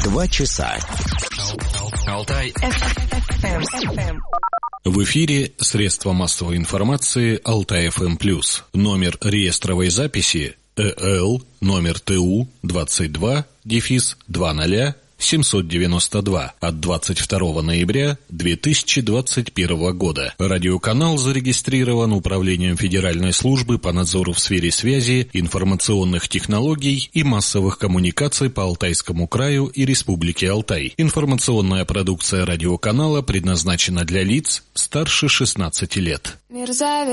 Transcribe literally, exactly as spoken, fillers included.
Два часа. Алтай эф эм. В эфире средства массовой информации Алтай эф эм плюс. Номер реестровой записи ЭЛ номер ТУ двадцать два дефис двадцать семьсот девяносто два от двадцать второго ноября две тысячи двадцать первого года. Радиоканал зарегистрирован Управлением Федеральной службы по надзору в сфере связи, информационных технологий и массовых коммуникаций по Алтайскому краю и Республике Алтай. Информационная продукция радиоканала предназначена для лиц старше шестнадцати лет.